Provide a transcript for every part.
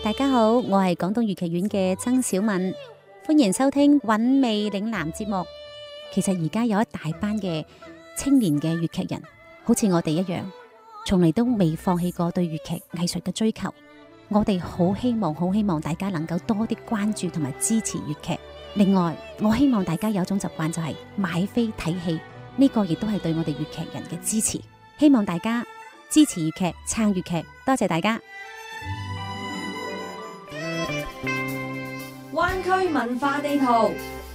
大家好，我係廣東粵劇院嘅曾小敏，歡迎收聽韻味嶺南節目。其實而家有一大班嘅青年嘅粵劇人，好似我哋一樣，從嚟都未放棄過對粵劇藝術嘅追求。我哋好希望大家能夠多啲關注同埋支持粵劇。另外，我希望大家有一種習慣，就係買飛睇戲，呢個亦都係對我哋粵劇人嘅支持。希望大家支持粵劇，撐粵劇，多謝大家。 灣區文化地圖。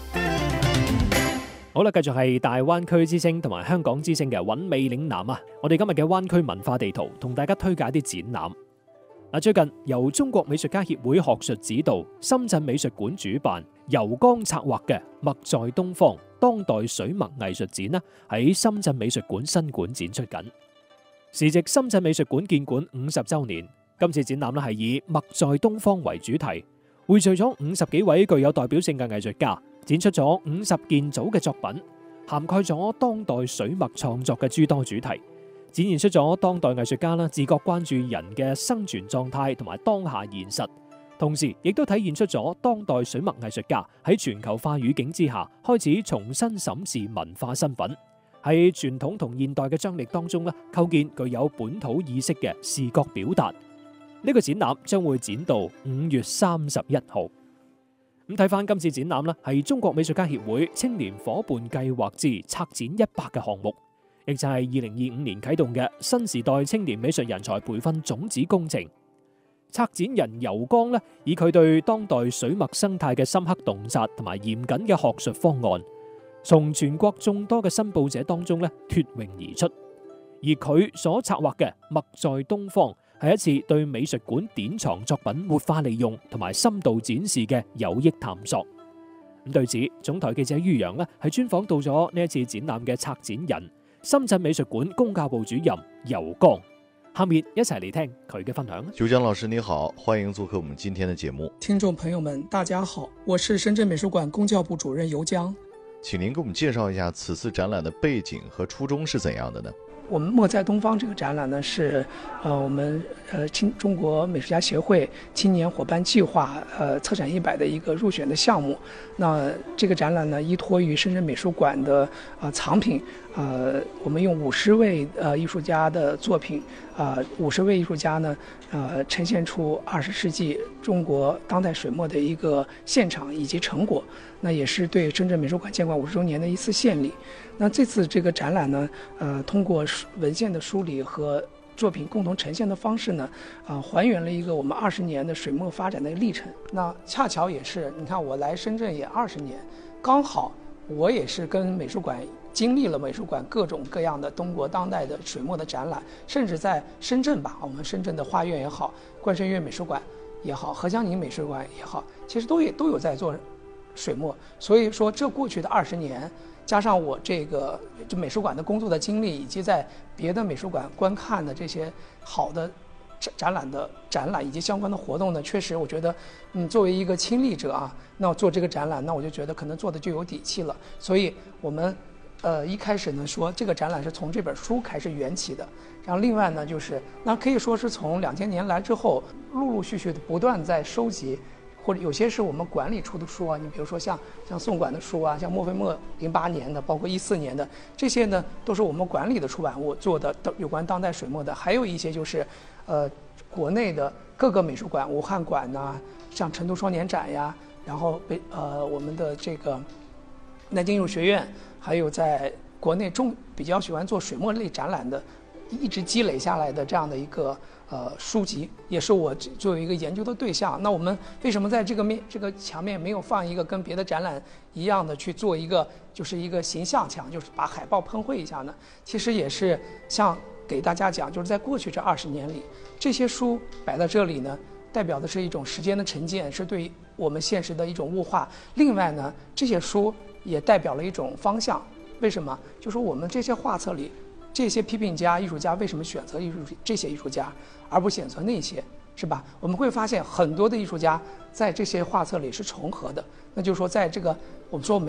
好啦，繼續係大灣區之聲同埋香港之聲嘅韻味嶺南啊！我哋今日嘅灣區文化地圖同大家推介啲展覽。最近由中國美術家協會學術指導、深圳美術館主辦、游江策劃嘅《墨在東方：當代水墨藝術展》呢，喺深圳美術館新館展出緊。時值深圳美術館建館50週年，今次展覽呢係以《墨在東方》為主題，匯聚咗50幾位具有代表性嘅藝術家，展出咗50件組嘅作品，涵蓋咗當代水墨創作嘅諸多主題，展現出咗當代藝術家自覺關注人嘅生存狀態同埋當下現實，同時亦都體現出咗當代水墨藝術家喺全球化語境之下開始重新審視文化身份，喺傳統同現代嘅張力當中構建具有本土意識嘅視覺表達。呢個展覽將會展到5月31號。咁睇翻今次展覽係中國美術家協會青年夥伴計劃之策展100嘅項目，亦就係2025年啟動嘅新時代青年美術人才培訓種子工程。策展人游江以佢對當代水墨生態嘅深刻洞察同埋嚴謹嘅學術方案，從全國眾多嘅申報者當中脫穎而出。而佢所策劃嘅《墨在東方》係一次對美術館典藏作品活化利用同埋深度展示嘅有益探索。咁對此，總台記者于洋係專訪到咗呢一次展覽嘅策展人、深圳美術館公教部主任游江。下面一齊嚟聽佢嘅分享。 游江老師你好，歡迎做客我們今天的節目。 聽眾朋友們大家好，我是深圳美術館公教部主任游江。 請您給我們介紹一下此次展覽的背景和初衷是怎樣的呢？ 我們墨在東方這個展覽呢，是我們中國美術家協會青年夥伴計劃策展100的一個入選的項目。那這個展覽呢，依託於深圳美術館的藏品，我們用50位藝術家的作品，50位藝術家呢，呈現出20世紀中國當代水墨的一個現場以及成果。那也是對深圳美術館建館50週年的一次獻禮。那這次這個展覽呢，通過文獻的梳理和作品共同呈現的方式呢，還原了一個我們20年的水墨發展的歷程。那恰巧也是，你看我來深圳也20年，剛好我也是跟美術館經歷了美術館各種各樣的中國當代的水墨的展覽，甚至在深圳吧，我們深圳的花苑也好，冠生園美術館也好，何江寧美術館也好，其實都有在做水墨。所以說這過去的20年，加上我這個就美術館的工作的經歷，以及在別的美術館觀看的這些好的展覽以及相關的活動呢，確實我覺得，作為一個親歷者啊，那我做這個展覽，那我就覺得可能做的就有底氣了。所以我們一開始呢說這個展覽是從這本書開始緣起的，然後另外呢就是那可以說是從2000年來之後，陸陸續續的不斷在收集。或者有些是我們館裡出的書啊，你比如說像宋館的書啊，像墨菲墨08年的，包括14年的，這些呢都是我們館裡的出版物做的有關當代水墨的。還有一些就是國內的各個美術館，武漢館吶，像成都雙年展呀，然後我們的這個南京藝術學院，還有在國內比較喜歡做水墨類展覽的，一直積累下來的這樣的一個書籍，也是我作為一個研究的對象。那我們為什麼在這個牆面沒有放一個跟別的展覽一樣的去做一個就是一個形象牆，就是把海報噴繪一下呢？其實也是像給大家講，就是在過去這20年裡，這些書擺在這裡呢，代表的是一種時間的沉澱，是對我們現實的一種物化。另外呢，這些書也代表了一種方向。為什麼？就是我們這些畫冊裡，這些批評家、藝術家為什麼選擇這些藝術家，而不選擇那些，是吧？我們會發現很多的藝術家在這些畫冊裡是重合的。那就是說，在這個我們說